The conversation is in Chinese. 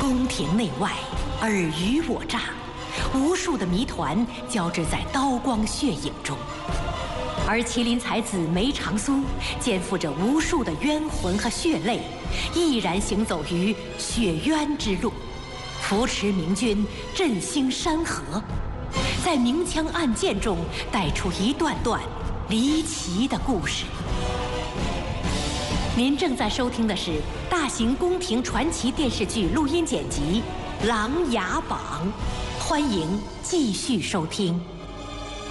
宫廷内外，尔虞我诈，无数的谜团交织在刀光血影中。而麒麟才子梅长苏肩负着无数的冤魂和血泪，毅然行走于雪渊之路，扶持明军振兴山河，在明枪暗箭中带出一段段离奇的故事。您正在收听的是大型宫廷传奇电视剧录音剪辑《琅琊榜》，欢迎继续收听。